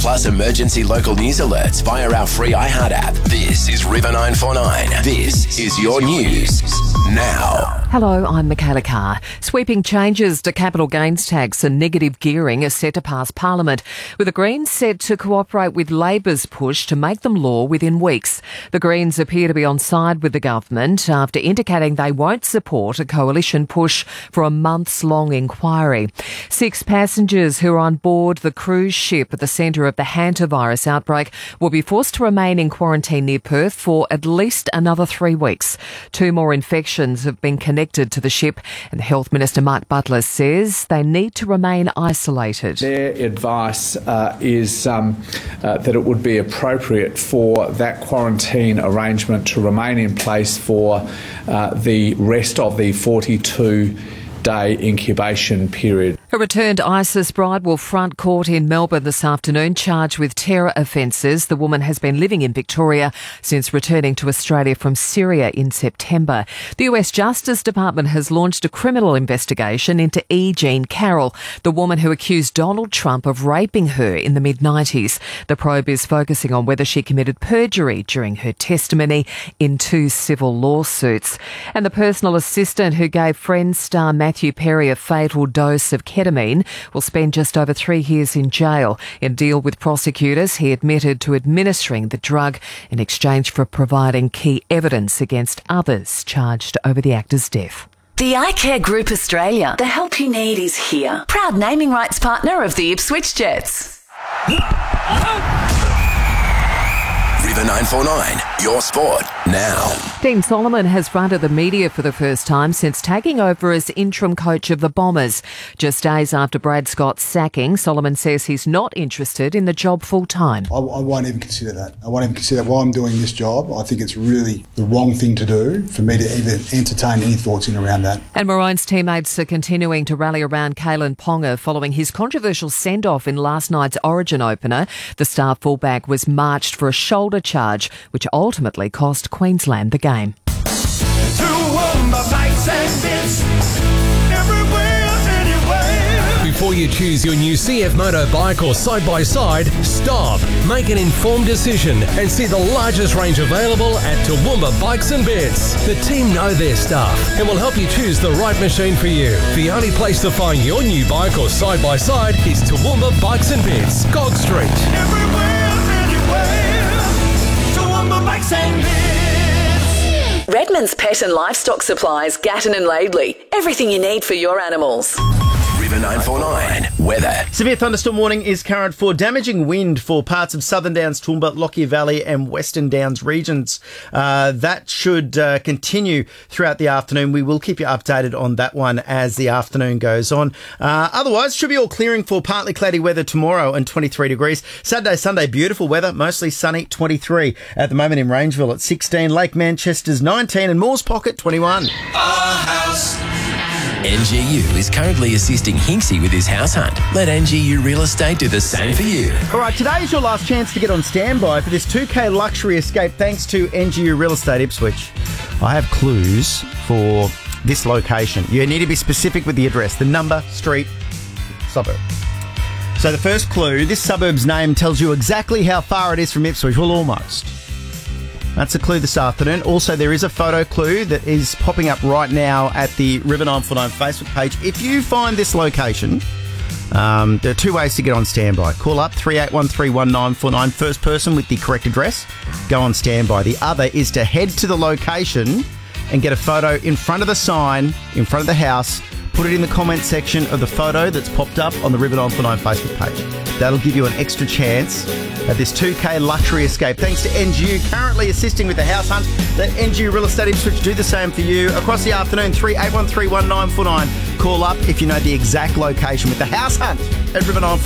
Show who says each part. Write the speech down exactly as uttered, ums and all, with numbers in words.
Speaker 1: plus emergency local news alerts via our free iHeart app. This is River nine four nine. This is your news now.
Speaker 2: Hello, I'm Michaela Carr. Sweeping changes to capital gains tax and negative gearing are set to pass Parliament, with the Greens said to cooperate with Labor's push to make them law within weeks. The Greens appear to be on side with the government after indicating they won't support a coalition push for a months-long inquiry. Six passengers who are on board the cruise ship at the centre of the hantavirus outbreak will be forced to remain in quarantine near Perth for at least another three weeks. Two more infections have been connected to the ship, and the Health Minister Mark Butler says they need to remain isolated.
Speaker 3: Their advice uh, is um, uh, that it would be appropriate for that quarantine arrangement to remain in place for uh, the rest of the forty-two day incubation period.
Speaker 2: A returned ISIS bride will front court in Melbourne this afternoon, charged with terror offences. The woman has been living in Victoria since returning to Australia from Syria in September. The U S Justice Department has launched a criminal investigation into E. Jean Carroll, the woman who accused Donald Trump of raping her in the mid nineties. The probe is focusing on whether she committed perjury during her testimony in two civil lawsuits. And the personal assistant who gave Friends star Matthew Perry a fatal dose of ketamine will spend just over three years in jail. In a deal with prosecutors, he admitted to administering the drug in exchange for providing key evidence against others charged over the actor's death.
Speaker 4: The iCare Group Australia. The help you need is here. Proud naming rights partner of the Ipswich Jets.
Speaker 1: River nine four nine, your sport now.
Speaker 2: Dean Solomon has fronted the media for the first time since taking over as interim coach of the Bombers. Just days after Brad Scott's sacking, Solomon says he's not interested in the job full-time.
Speaker 5: I, I won't even consider that. I won't even consider that while I'm doing this job. I think it's really the wrong thing to do for me to even entertain any thoughts in around that.
Speaker 2: And Maroons teammates are continuing to rally around Kalen Ponga following his controversial send-off in last night's Origin opener. The star fullback was marched for a shoulder charge, which ultimately cost Queensland the game.
Speaker 6: Before you choose your new C F Moto bike or side-by-side, stop, make an informed decision and see the largest range available at Toowoomba Bikes and Bits. The team know their stuff and will help you choose the right machine for you. The only place to find your new bike or side-by-side is Toowoomba Bikes and Bits, Gog Street.
Speaker 7: Everywhere, anywhere, Toowoomba Bikes and Bits.
Speaker 4: Redmond's Pet and Livestock Supplies, Gatton and Laidley. Everything you need for your animals.
Speaker 1: River nine four nine, weather.
Speaker 8: Severe thunderstorm warning is current for damaging wind for parts of Southern Downs, Toowoomba, Lockyer Valley and Western Downs regions. Uh, that should uh, continue throughout the afternoon. We will keep you updated on that one as the afternoon goes on. Uh, otherwise, should be all clearing for partly cloudy weather tomorrow and twenty-three degrees. Saturday, Sunday, beautiful weather, mostly sunny, twenty-three. At the moment in Rangeville at sixteen, Lake Manchester's nineteen and Moores Pocket twenty-one.
Speaker 1: Our house. N G U is currently assisting Hinksey with his house hunt. Let N G U Real Estate do the same for you.
Speaker 8: All right, today is your last chance to get on standby for this two K luxury escape thanks to N G U Real Estate Ipswich. I have clues for this location. You need to be specific with the address, the number, street, suburb. So the first clue, this suburb's name tells you exactly how far it is from Ipswich. Well, almost. That's a clue this afternoon. Also, there is a photo clue that is popping up right now at the River nine four nine Facebook page. If you find this location, um, there are two ways to get on standby. Call up three eight one three one nine four nine, first person with the correct address, go on standby. The other is to head to the location and get a photo in front of the sign, in front of the house. Put it in the comment section of the photo that's popped up on the River nine four nine Facebook page. That'll give you an extra chance at this two K luxury escape. Thanks to N G U, currently assisting with the house hunt. Let N G U Real Estate Ipswich do the same for you. Across the afternoon, three eight one three one nine four nine. Call up if you know the exact location with the house hunt at River nine four nine.